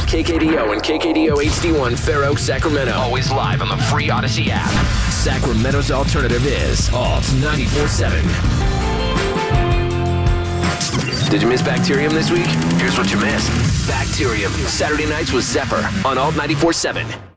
KKDO and KKDO HD1 Fair Oaks, Sacramento. Always live on the free Odyssey app. Sacramento's alternative is Alt 94.7. Did you miss Bacterium this week? Here's what you missed. Bacterium, Saturday nights with Zephyr on Alt 94.7.